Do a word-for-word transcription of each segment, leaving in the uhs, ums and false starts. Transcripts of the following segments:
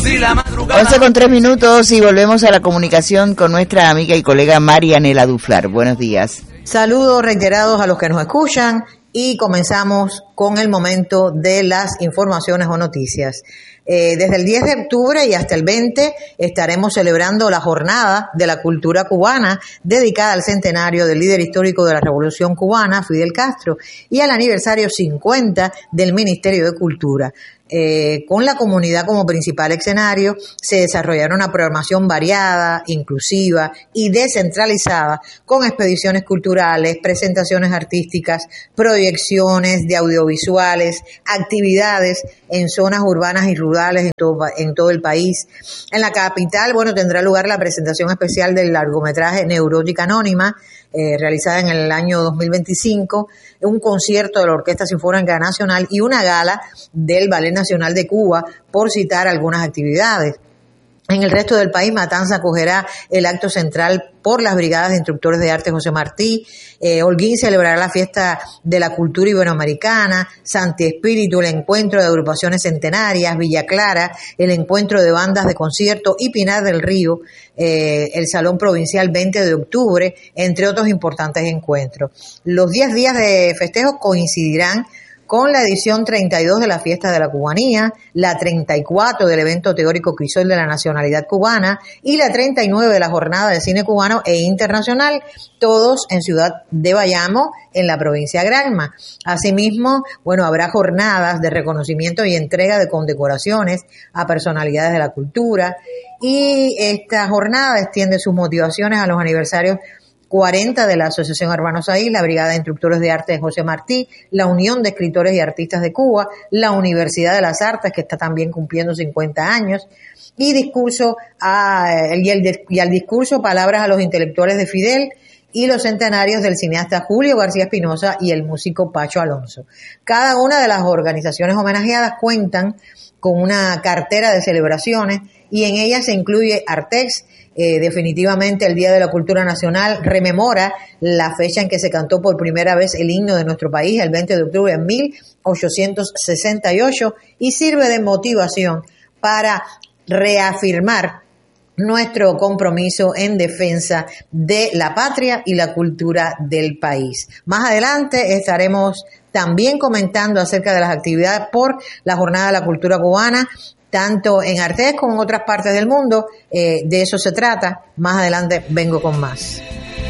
Si la madrugada... once con tres minutos y volvemos a la comunicación con nuestra amiga y colega Marianela Duflar. Buenos días. Saludos reiterados a los que nos escuchan y comenzamos con el momento de las informaciones o noticias. Eh, desde el diez de octubre y hasta el veinte estaremos celebrando la jornada de la cultura cubana dedicada al centenario del líder histórico de la Revolución Cubana, Fidel Castro, y al aniversario cincuenta del Ministerio de Cultura. Eh, con la comunidad como principal escenario, se desarrollará una programación variada, inclusiva y descentralizada, con expediciones culturales, presentaciones artísticas, proyecciones de audiovisuales, actividades en zonas urbanas y rurales en todo, en todo el país. En la capital, bueno, tendrá lugar la presentación especial del largometraje Neurótica Anónima, Eh, realizada en el año dos mil veinticinco, un concierto de la Orquesta Sinfónica Nacional y una gala del Ballet Nacional de Cuba, por citar algunas actividades. En el resto del país, Matanza acogerá el acto central por las brigadas de instructores de arte José Martí, eh, Holguín celebrará la fiesta de la cultura iberoamericana, Santi Espíritu, el encuentro de agrupaciones centenarias, Villa Clara, el encuentro de bandas de concierto y Pinar del Río, eh, el Salón Provincial veinte de octubre, entre otros importantes encuentros. Los diez días de festejo coincidirán con la edición treinta y dos de la Fiesta de la Cubanía, la treinta y cuatro del evento teórico Crisol de la Nacionalidad Cubana y la treinta y nueve de la Jornada de Cine Cubano e Internacional, todos en Ciudad de Bayamo, en la provincia de Granma. Asimismo, bueno, habrá jornadas de reconocimiento y entrega de condecoraciones a personalidades de la cultura, y esta jornada extiende sus motivaciones a los aniversarios cuarenta de la Asociación Hermanos Ahí, la Brigada de Instructores de Arte de José Martí, la Unión de Escritores y Artistas de Cuba, la Universidad de las Artes, que está también cumpliendo cincuenta años, y discurso a, y, el, y al discurso Palabras a los Intelectuales de Fidel, y los centenarios del cineasta Julio García Espinosa y el músico Pacho Alonso. Cada una de las organizaciones homenajeadas cuentan con una cartera de celebraciones y en ella se incluye Artex. Eh, definitivamente el Día de la Cultura Nacional rememora la fecha en que se cantó por primera vez el himno de nuestro país, el veinte de octubre de mil ochocientos sesenta y ocho, y sirve de motivación para reafirmar nuestro compromiso en defensa de la patria y la cultura del país. Más adelante estaremos también comentando acerca de las actividades por la Jornada de la Cultura Cubana, tanto en Artes como en otras partes del mundo. Eh, de eso se trata. Más adelante vengo con más.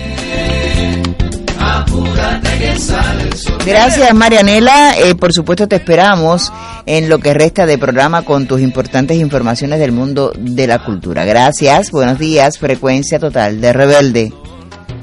Gracias, Marianela. Eh, por supuesto te esperamos en lo que resta de programa con tus importantes informaciones del mundo de la cultura. Gracias, buenos días. Frecuencia Total de Rebelde.